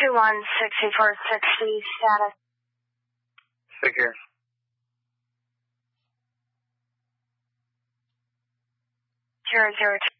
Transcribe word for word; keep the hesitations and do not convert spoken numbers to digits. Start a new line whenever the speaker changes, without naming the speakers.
two one sixty-four sixty status.
Secure.
Zero zero two.